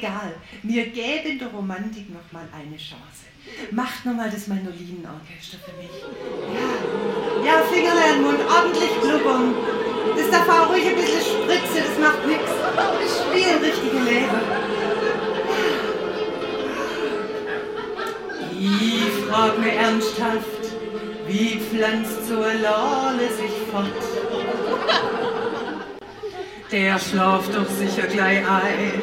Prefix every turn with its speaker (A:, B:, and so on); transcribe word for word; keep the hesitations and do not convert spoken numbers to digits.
A: egal. Wir geben der Romantik noch mal eine Chance. Macht noch mal das Mandolinenorchester für mich. Ja, ja, Fingerle an den Mund, ordentlich blubbern. Das darf auch ruhig ein bisschen spritzen, das macht nichts. Wir spielen richtige Leben. Ich frag mir ernsthaft, wie pflanzt so eine Lale sich fort? Der schlaft doch sicher gleich ein.